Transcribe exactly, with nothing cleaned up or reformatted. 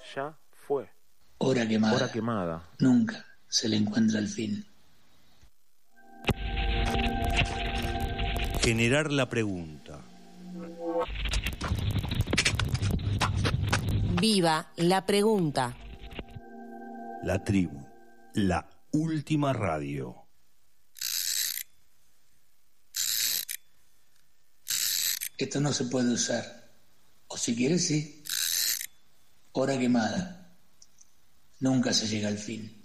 ya fue. Hora quemada. Hora quemada. Nunca se le encuentra el fin. Generar la pregunta. Viva la pregunta. La tribu, la última radio. Esto no se puede usar. O si quieres, sí. Hora quemada. Nunca se llega al fin.